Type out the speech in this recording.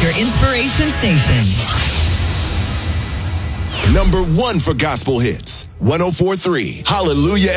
your inspiration station. Number 1 for gospel hits. 104.3 Hallelujah